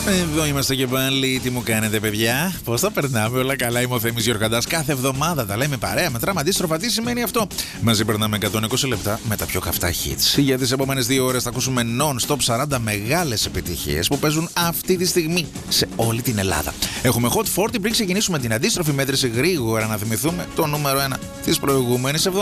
Εδώ είμαστε και πάλι. Τι μου κάνετε, παιδιά? Πώς θα περνάμε? Όλα καλά. Είμαι ο Θέμης Γιορκαντάς. Κάθε εβδομάδα τα λέμε παρέα. Μετράμε αντίστροφα. Τι σημαίνει αυτό? Μαζί περνάμε 120 λεπτά με τα πιο καυτά hits. Για τις επόμενες 2 ώρες θα ακούσουμε non-stop 40 μεγάλες επιτυχίες που παίζουν αυτή τη στιγμή σε όλη την Ελλάδα. Έχουμε Hot 40 πριν ξεκινήσουμε την αντίστροφη μέτρηση. Γρήγορα να θυμηθούμε το νούμερο 1 της προηγούμενης εβδομάδας.